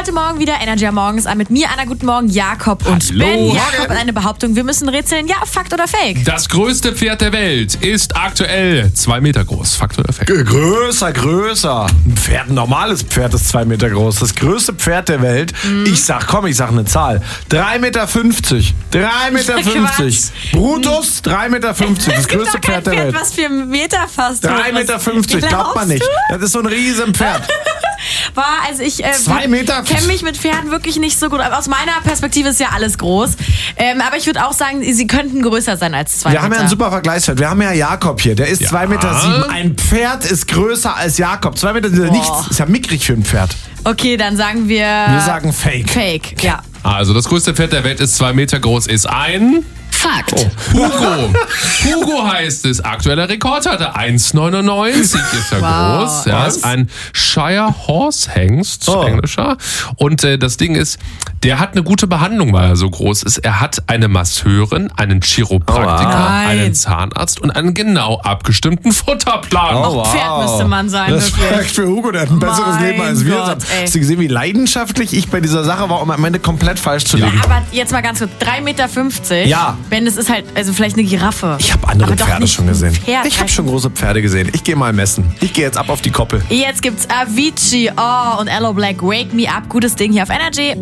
heute Morgen wieder Energy am Morgens an mit mir, Anna, guten Morgen, Jakob und Hallo. Ben. Morgen. Jakob hat eine Behauptung, wir müssen rätseln, ja, Fakt oder Fake? Das größte Pferd der Welt ist aktuell 2 Meter groß. Fakt oder Fake? Größer. Ein normales Pferd ist 2 Meter groß. Das größte Pferd der Welt. Ich sag eine Zahl. 3,50 Meter. 3,50 Meter. Quatsch. Brutus, 3,50 Meter. Das größte Pferd der Welt. Was 4 Meter fast. 3,50 Meter, glaubt man nicht. Das ist so ein riesen Pferd. Also ich 2 Meter. kenne mich mit Pferden wirklich nicht so gut. Aber aus meiner Perspektive ist ja alles groß. Aber ich würde auch sagen, sie könnten größer sein als 2 Meter. Wir haben ja einen super Vergleichswert. Wir haben ja Jakob hier. Der ist 2,7 Meter. Ein Pferd ist größer als Jakob. 2 Meter sind ja nichts. Ist ja mickrig für ein Pferd. Okay, dann sagen wir... Wir sagen Fake. Fake, ja. Also das größte Pferd der Welt ist 2 Meter groß, ist ein... Fakt. Hugo. Hugo heißt es. Aktueller Rekord hatte 1,99. Ist ja groß. Ja, ist ein Shire Horse Hengst, englischer. Und das Ding ist, der hat eine gute Behandlung, weil er so groß ist. Er hat eine Masseurin, einen Chiropraktiker, einen Zahnarzt und einen genau abgestimmten Futterplan. Pferd müsste man sein, Respekt wirklich. für Hugo, der hat ein besseres Leben als wir. Gott, ey. Hast du gesehen, wie leidenschaftlich ich bei dieser Sache war, um am Ende komplett falsch zu liegen? Aber jetzt mal ganz kurz, 3,50 Meter. Ja. Ben, das ist halt, also vielleicht eine Giraffe. Ich habe andere aber doch Pferde nicht schon gesehen. ein Pferd. Ich habe schon große Pferde gesehen. Ich gehe mal messen. Ich gehe jetzt ab auf die Koppel. Jetzt gibt's Avicii und Aloe Black, Wake Me Up. Gutes Ding hier auf Energy.